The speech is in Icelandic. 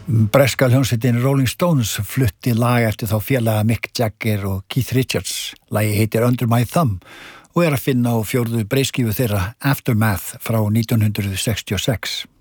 Breska hljómsveitin Rolling Stones flutti lag eftir þá félaga Mick Jagger og Keith Richards. Lagið heitir Under My Thumb og að finna á 4. breiðskífu þeirra Aftermath frá 1966.